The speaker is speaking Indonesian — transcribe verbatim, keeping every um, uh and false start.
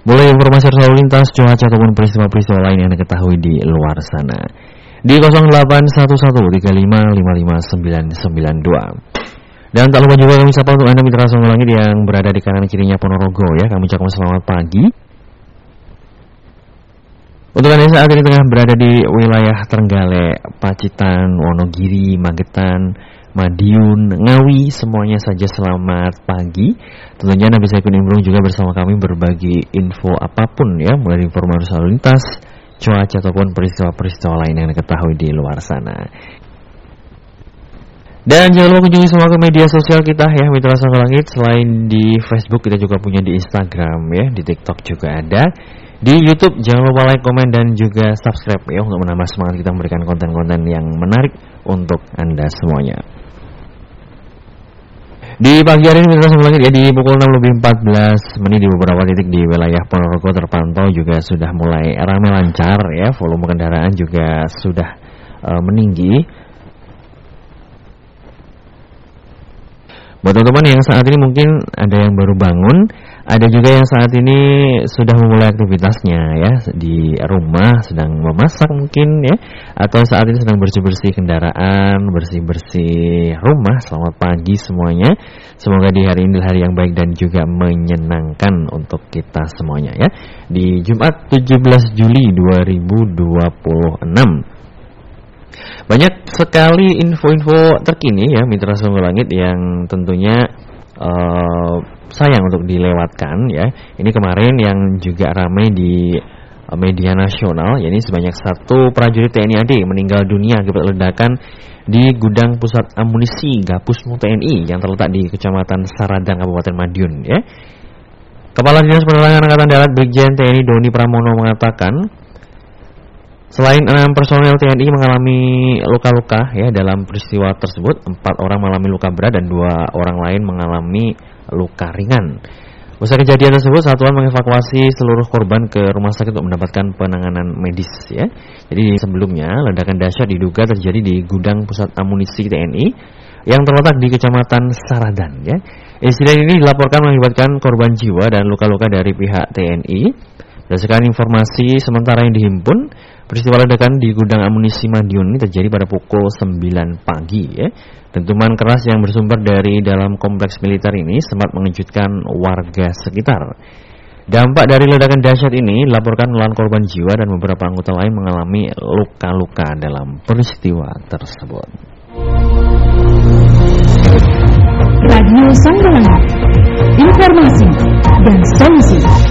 mulai informasi lalu lintas, cuaca ataupun peristiwa-peristiwa lain yang diketahui di luar sana. Di nol delapan satu satu tiga lima lima lima sembilan sembilan dua. Dan tak lupa juga kami sapa untuk Anda mitra Songo Langit yang berada di kanan kirinya Ponorogo ya. Kami ucapkan selamat pagi. Untuk Anda saat ini tengah berada di wilayah Trenggalek, Pacitan, Wonogiri, Magetan, Madiun, Ngawi, semuanya saja selamat pagi. Tentunya Anda bisa ikut nimbrung juga bersama kami berbagi info apapun ya, mulai informasi lalu lintas, cuaca ataupun peristiwa-peristiwa lain yang diketahui di luar sana. Dan jangan lupa kunjungi semua ke media sosial kita ya, Mitra Songo Langit. Selain di Facebook, kita juga punya di Instagram ya, di TikTok juga ada. Di YouTube jangan lupa like, komen dan juga subscribe ya, untuk menambah semangat kita memberikan konten-konten yang menarik untuk Anda semuanya. Di pagi hari ini Mitra Songo Langit ya, di pukul enam lebih empat belas menit di beberapa titik di wilayah Ponorogo terpantau juga sudah mulai ramai lancar ya, volume kendaraan juga sudah uh, meninggi. Buat teman-teman yang saat ini mungkin ada yang baru bangun, ada juga yang saat ini sudah memulai aktivitasnya ya, di rumah sedang memasak mungkin ya, atau saat ini sedang bersih-bersih kendaraan, bersih-bersih rumah. Selamat pagi semuanya. Semoga di hari ini hari yang baik dan juga menyenangkan untuk kita semuanya ya. Di Jumat tujuh belas Juli dua ribu dua puluh enam. Banyak sekali info-info terkini ya Mitra Songo Langit yang tentunya uh, sayang untuk dilewatkan ya. Ini kemarin yang juga ramai di uh, media nasional, yakni sebanyak satu prajurit T N I A D meninggal dunia akibat ledakan di gudang pusat amunisi Gapusmu T N I yang terletak di Kecamatan Saradang, Kabupaten Madiun ya. Kepala Dinas Penerangan Angkatan Darat Brigjen T N I Doni Pramono mengatakan, selain enam personel T N I mengalami luka-luka ya dalam peristiwa tersebut, empat orang mengalami luka berat dan dua orang lain mengalami luka ringan. Usai kejadian tersebut, satuan mengevakuasi seluruh korban ke rumah sakit untuk mendapatkan penanganan medis ya. Jadi sebelumnya ledakan dahsyat diduga terjadi di gudang pusat amunisi T N I yang terletak di Kecamatan Saradan ya. Insiden ini dilaporkan mengakibatkan korban jiwa dan luka-luka dari pihak T N I. Berdasarkan informasi sementara yang dihimpun, peristiwa ledakan di gudang amunisi Madiun ini terjadi pada pukul sembilan pagi ya. Dentuman keras yang bersumber dari dalam kompleks militer ini sempat mengejutkan warga sekitar. Dampak dari ledakan dahsyat ini dilaporkan menelan korban jiwa dan beberapa anggota lain mengalami luka-luka dalam peristiwa tersebut. Radio Songo Langit, informasi dan solusi.